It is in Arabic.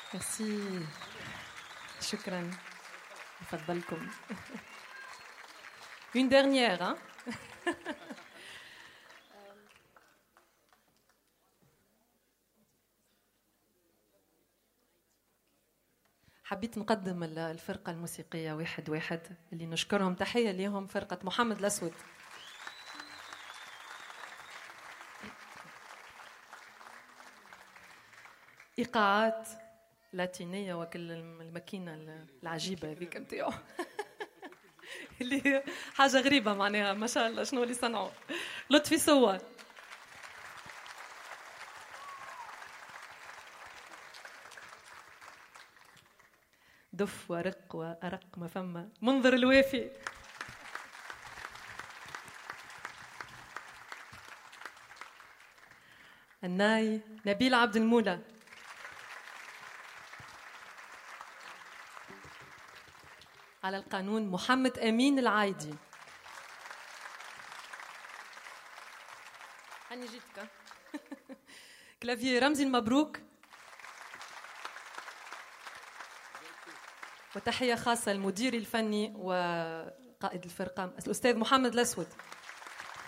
ميرسي. شكرا. تفضلكم. Une dernière, hein? حبيت نقدم الفرقة الموسيقية واحد واحد اللي نشكرهم، تحية ليهم، فرقة محمد الأسود. إيقاعات لاتينية وكل الماكينة العجيبة هذيك نتاعو اللي حاجة غريبة معناها، ما شاء الله شنو اللي صنعوا. لطفي سوا. دف ورق وأرق ما فما منظر الوافي. الناي نبيل عبد المولى. على القانون محمد أمين العايدي. هاني جيتك. كلافيي رمزي المبروك. وتحية خاصة للمدير الفني وقائد الفرقة الأستاذ محمد الأسود.